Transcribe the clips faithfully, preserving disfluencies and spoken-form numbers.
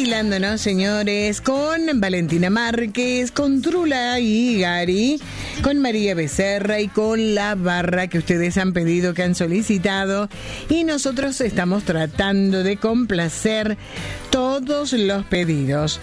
Bailándonos, señores, con Valentina Márquez, con Trula y Gary, con María Becerra y con la barra que ustedes han pedido, que han solicitado, y nosotros estamos tratando de complacer todos los pedidos.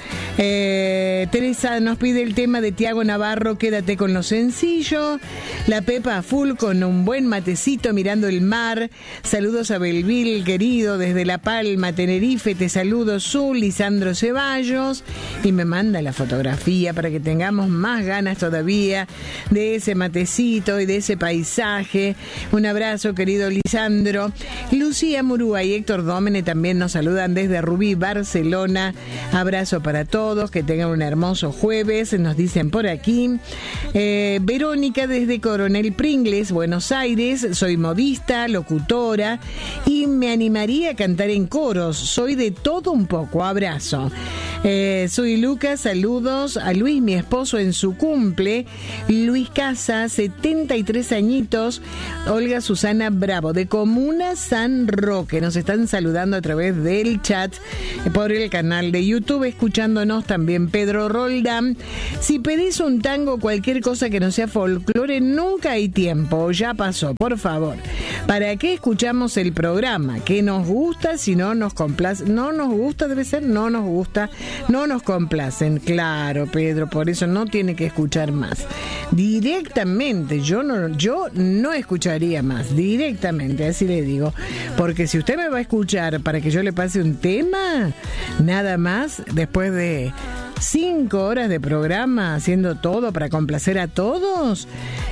Eh, Teresa nos pide el tema de Tiago Navarro, Quédate con lo sencillo. La Pepa full con un buen matecito mirando el mar. Saludos a Belville, querido, desde La Palma, Tenerife. Te saludo, Zul, Lisandro Ceballos. Y me manda la fotografía para que tengamos más ganas todavía de ese matecito y de ese paisaje. Un abrazo, querido Lisandro. Lucía Murúa y Héctor Dómene también nos saludan desde Rubí, Barcelona. Abrazo para todos, que tengan un hermoso jueves, nos dicen por aquí. Eh, Verónica desde Coronel Pringles, Buenos Aires. Soy modista, locutora y me animaría a cantar en coros. Soy de todo un poco. Abrazo. Eh, soy Lucas, saludos a Luis, mi esposo, en su cumple. Luis Casa, setenta y tres añitos. Olga Susana Bravo, de Comuna San Roque. Nos están saludando a través del chat por el canal de YouTube, escuchándonos también Pedro Roldán. Si pedís un tango, cualquier cosa que no sea folclore, nunca hay tiempo, ya pasó, por favor. ¿Para qué escuchamos el programa? ¿Qué nos gusta? Si no nos complace, no nos gusta, debe ser, no nos gusta, no nos complacen. Claro, Pedro, por eso no tiene que escuchar más. Directamente, yo no, yo no escucharía más, directamente, así le digo. Porque si usted me va a escuchar para que yo le pase un tema, nada más, después de cinco horas de programa haciendo todo para complacer a todos,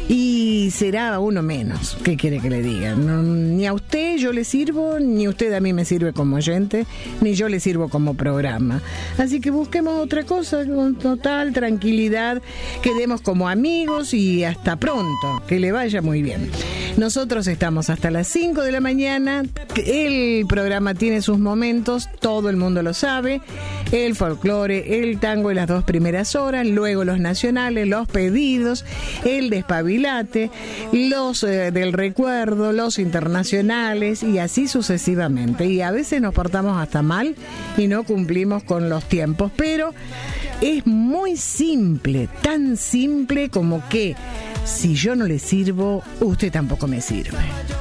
y será uno menos. ¿Qué quiere que le diga? No, ni a usted yo le sirvo, ni usted a mí me sirve como oyente, ni yo le sirvo como programa. Así que busquemos otra cosa con total tranquilidad, quedemos como amigos y hasta pronto, que le vaya muy bien. Nosotros estamos hasta las cinco de la mañana. El programa tiene sus momentos, todo el mundo lo sabe. El folclore, el tango en las dos primeras horas, luego los nacionales, los pedidos, el despabilate, los eh, del recuerdo, los internacionales, y así sucesivamente. Y a veces nos portamos hasta mal y no cumplimos con los tiempos, pero es muy simple, tan simple como que si yo no le sirvo, usted tampoco me sirve.